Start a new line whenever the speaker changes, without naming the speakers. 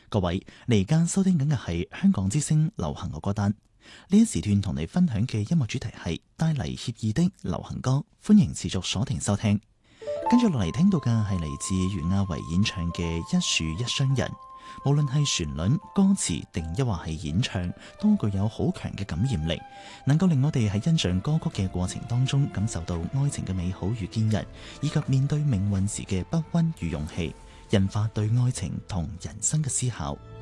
各位，你而家收聽緊嘅係香港之聲流行樂歌單。呢一時段同你分享嘅音樂主題係帶嚟愜意的流行歌，歡迎持續鎖定收聽。跟住落嚟聽到嘅係嚟自袁婭維演唱嘅《一樹一雙人》，無論係旋律、歌詞定抑或係演唱，都具有好強嘅感染力，能夠令我哋喺欣賞歌曲嘅過程當中感受到愛情嘅美好與堅韌，以及面對命運時嘅不屈與勇氣，引發對愛情同人生嘅思考。